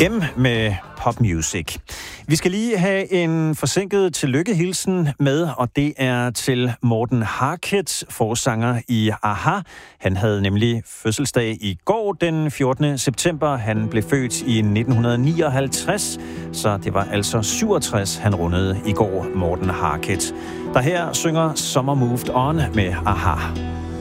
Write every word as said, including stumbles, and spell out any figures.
Dem med popmusic. Vi skal lige have en forsinket tillykkehilsen med, og det er til Morten Harket, forsanger i a-ha. Han havde nemlig fødselsdag i går den fjortende september. Han blev født i nitten nioghalvtreds, så det var altså syvogtres, han rundede i går, Morten Harket. Der her synger Summer Moved On med a-ha.